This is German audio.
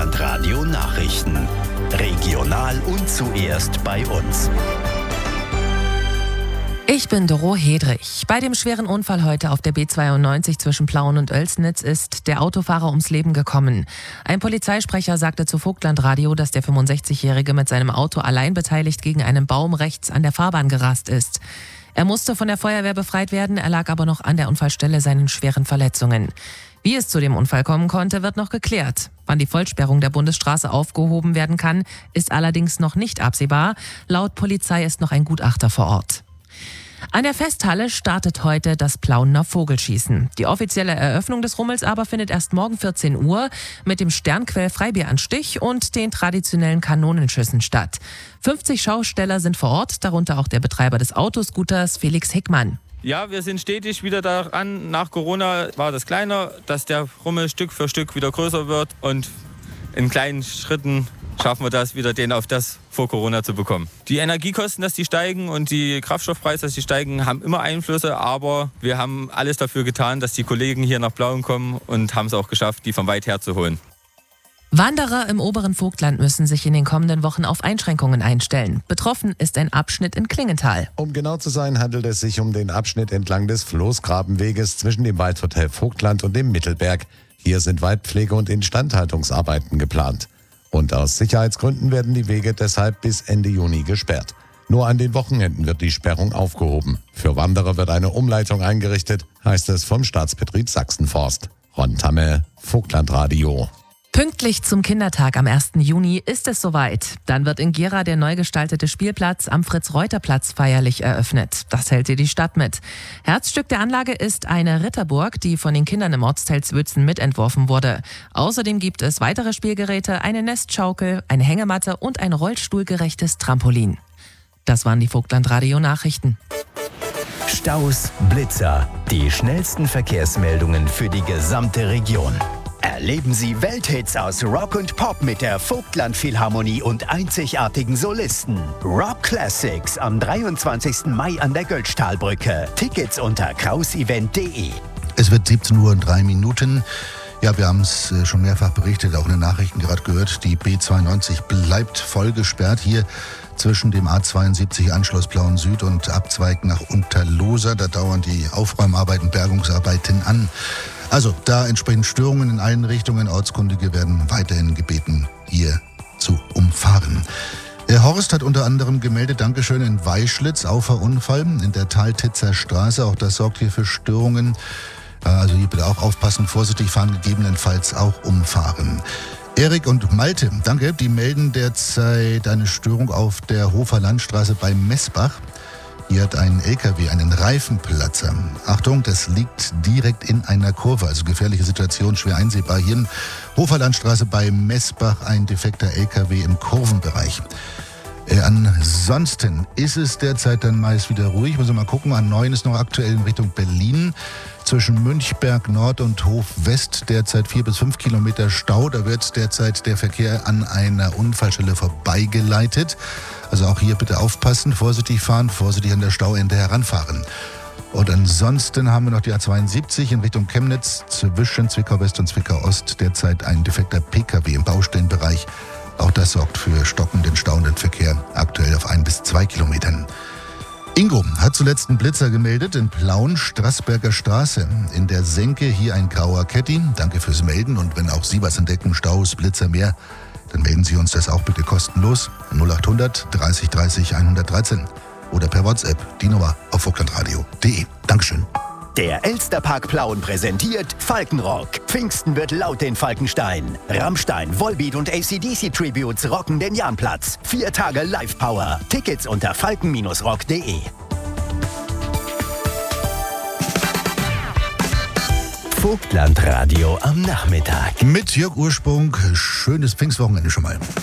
Vogtlandradio Nachrichten. Regional und zuerst bei uns. Ich bin Doro Hedrich. Bei dem schweren Unfall heute auf der B92 zwischen Plauen und Oelsnitz ist der Autofahrer ums Leben gekommen. Ein Polizeisprecher sagte zu Vogtlandradio, dass der 65-Jährige mit seinem Auto allein beteiligt gegen einen Baum rechts an der Fahrbahn gerast ist. Er musste von der Feuerwehr befreit werden, er lag aber noch an der Unfallstelle seinen schweren Verletzungen. Wie es zu dem Unfall kommen konnte, wird noch geklärt. Wann die Vollsperrung der Bundesstraße aufgehoben werden kann, ist allerdings noch nicht absehbar. Laut Polizei ist noch ein Gutachter vor Ort. An der Festhalle startet heute das Plauener Vogelschießen. Die offizielle Eröffnung des Rummels aber findet erst morgen 14 Uhr mit dem Sternquell Freibieranstich und den traditionellen Kanonenschüssen statt. 50 Schausteller sind vor Ort, darunter auch der Betreiber des Autoscooters Felix Hickmann. Ja, wir sind stetig wieder daran. Nach Corona war das kleiner, dass der Rummel Stück für Stück wieder größer wird und in kleinen Schritten schaffen wir das, wieder den auf das vor Corona zu bekommen. Die Energiekosten, dass die steigen und die Kraftstoffpreise, dass die steigen, haben immer Einflüsse, aber wir haben alles dafür getan, dass die Kollegen hier nach Plauen kommen und haben es auch geschafft, die von weit her zu holen. Wanderer im oberen Vogtland müssen sich in den kommenden Wochen auf Einschränkungen einstellen. Betroffen ist ein Abschnitt in Klingenthal. Um genau zu sein, handelt es sich um den Abschnitt entlang des Floßgrabenweges zwischen dem Waldhotel Vogtland und dem Mittelberg. Hier sind Waldpflege- und Instandhaltungsarbeiten geplant. Und aus Sicherheitsgründen werden die Wege deshalb bis Ende Juni gesperrt. Nur an den Wochenenden wird die Sperrung aufgehoben. Für Wanderer wird eine Umleitung eingerichtet, heißt es vom Staatsbetrieb Sachsenforst. Ron Tamme, Vogtlandradio. Pünktlich zum Kindertag am 1. Juni ist es soweit. Dann wird in Gera der neu gestaltete Spielplatz am Fritz-Reuter-Platz feierlich eröffnet. Das hält dir die Stadt mit. Herzstück der Anlage ist eine Ritterburg, die von den Kindern im Ortsteil Zwötzen mitentworfen wurde. Außerdem gibt es weitere Spielgeräte, eine Nestschaukel, eine Hängematte und ein rollstuhlgerechtes Trampolin. Das waren die Vogtlandradio-Nachrichten. Staus, Blitzer, die schnellsten Verkehrsmeldungen für die gesamte Region. Erleben Sie Welthits aus Rock und Pop mit der Vogtland Philharmonie und einzigartigen Solisten. Rock Classics am 23. Mai an der Götzschtalbrücke. Tickets unter krausevent.de. Es wird 17:03 Uhr. Ja, wir haben es schon mehrfach berichtet, auch in den Nachrichten gerade gehört. Die B92 bleibt voll gesperrt hier zwischen dem A72 Anschluss Plauen Süd und Abzweig nach Unterlohsa. Da dauern die Aufräumarbeiten, Bergungsarbeiten an. Also da entsprechend Störungen in allen Richtungen. Ortskundige werden weiterhin gebeten, hier zu umfahren. Der Horst hat unter anderem gemeldet, Dankeschön, in Weischlitz, Auffahrunfall in der Taltitzer Straße. Auch das sorgt hier für Störungen. Also hier bitte auch aufpassen, vorsichtig fahren, gegebenenfalls auch umfahren. Erik und Malte, danke, die melden derzeit eine Störung auf der Hofer Landstraße bei Messbach. Hier hat ein LKW einen Reifenplatzer. Achtung, das liegt direkt in einer Kurve, also gefährliche Situation, schwer einsehbar. Hier in Hofer Landstraße bei Messbach ein defekter LKW im Kurvenbereich. Ansonsten ist es derzeit dann meist wieder ruhig. Müssen wir mal gucken. A9 ist noch aktuell in Richtung Berlin. Zwischen Münchberg Nord und Hof West derzeit 4 bis 5 Kilometer Stau. Da wird derzeit der Verkehr an einer Unfallstelle vorbeigeleitet. Also auch hier bitte aufpassen, vorsichtig fahren, vorsichtig an der Stauende heranfahren. Und ansonsten haben wir noch die A72 in Richtung Chemnitz zwischen Zwickau West und Zwickau Ost. Derzeit ein defekter PKW im Baustellenbereich. Auch das sorgt für stockenden, stauenden Verkehr, aktuell auf 1 bis 2 Kilometern. Ingo hat zuletzt einen Blitzer gemeldet in Plauen, Straßberger Straße. In der Senke hier ein grauer Caddy. Danke fürs Melden. Und wenn auch Sie was entdecken, Staus, Blitzer, mehr, dann melden Sie uns das auch bitte kostenlos. 0800 30 30 113 oder per WhatsApp die Nummer auf vogtlandradio.de. Dankeschön. Der Elsterpark Plauen präsentiert Falkenrock. Pfingsten wird laut in Falkenstein. Rammstein, Volbeat und AC/DC Tributes rocken den Jahnplatz. 4 Tage Live-Power. Tickets unter falken-rock.de. Vogtlandradio am Nachmittag. Mit Jörg Ursprung. Schönes Pfingstwochenende schon mal.